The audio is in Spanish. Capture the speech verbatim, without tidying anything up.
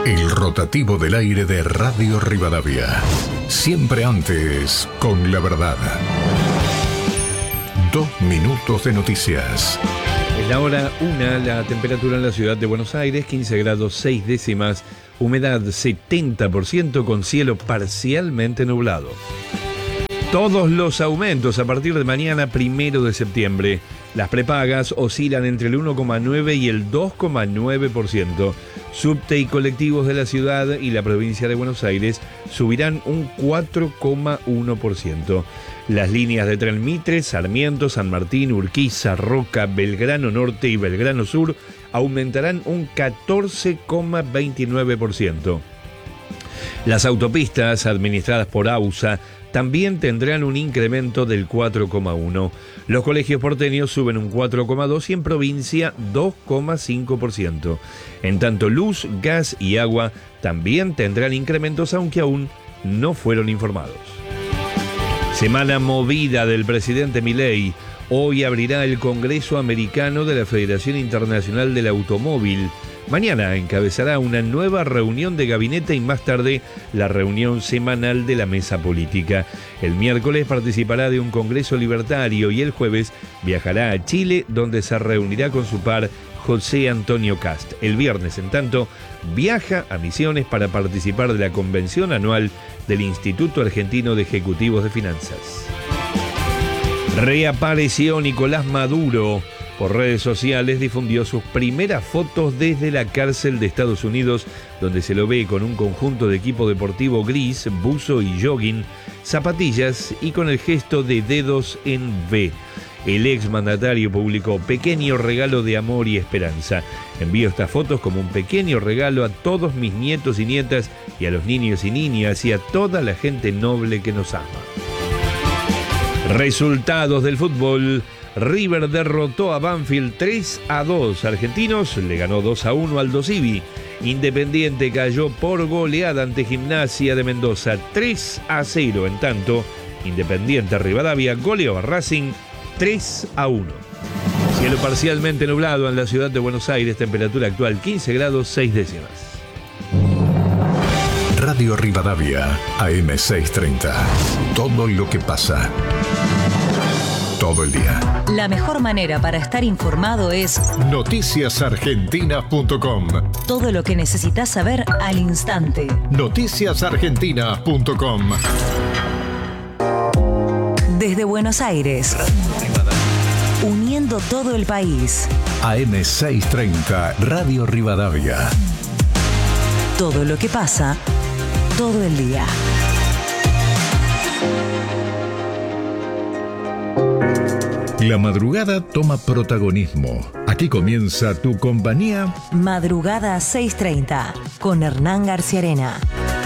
El rotativo del aire de Radio Rivadavia. Siempre antes, con la verdad. Dos minutos de noticias. Es la hora una, la temperatura en la ciudad de Buenos Aires, quince grados seis décimas, humedad setenta por ciento con cielo parcialmente nublado. Todos los aumentos a partir de mañana, primero de septiembre. Las prepagas oscilan entre el uno coma nueve y el dos coma nueve por ciento. Subte y colectivos de la ciudad y la provincia de Buenos Aires subirán un cuatro coma uno por ciento. Las líneas de tren Mitre, Sarmiento, San Martín, Urquiza, Roca, Belgrano Norte y Belgrano Sur aumentarán un catorce coma veintinueve por ciento. Las autopistas administradas por AUSA también tendrán un incremento del cuatro coma uno. Los colegios porteños suben un cuatro coma dos y en provincia dos coma cinco por ciento. En tanto, luz, gas y agua también tendrán incrementos, aunque aún no fueron informados. Semana movida del presidente Milei. Hoy abrirá el Congreso Americano de la Federación Internacional del Automóvil. Mañana encabezará una nueva reunión de gabinete y más tarde la reunión semanal de la mesa política. El miércoles participará de un congreso libertario y el jueves viajará a Chile, donde se reunirá con su par José Antonio Kast. El viernes, en tanto, viaja a Misiones para participar de la convención anual del Instituto Argentino de Ejecutivos de Finanzas. Reapareció Nicolás Maduro. Por redes sociales difundió sus primeras fotos desde la cárcel de Estados Unidos, donde se lo ve con un conjunto de equipo deportivo gris, buzo y jogging, zapatillas y con el gesto de dedos en V. El exmandatario publicó: pequeño regalo de amor y esperanza. Envío estas fotos como un pequeño regalo a todos mis nietos y nietas y a los niños y niñas y a toda la gente noble que nos ama. Resultados del fútbol. River derrotó a Banfield tres a dos. Argentinos le ganó dos a uno al Aldo Civi. Independiente cayó por goleada ante Gimnasia de Mendoza tres a cero. En tanto, Independiente Rivadavia goleó a Racing tres a uno. Cielo parcialmente nublado en la ciudad de Buenos Aires. Temperatura actual quince grados seis décimas. Radio Rivadavia, A M seiscientos treinta. Todo lo que pasa. Todo el día. La mejor manera para estar informado es noticias argentinas punto com. Todo lo que necesitas saber al instante. noticias argentinas punto com. Desde Buenos Aires, uniendo todo el país. A M seiscientos treinta, Radio Rivadavia. Todo lo que pasa, todo el día. La madrugada toma protagonismo. Aquí comienza tu compañía. Madrugada seiscientos treinta con Hernán García Arena.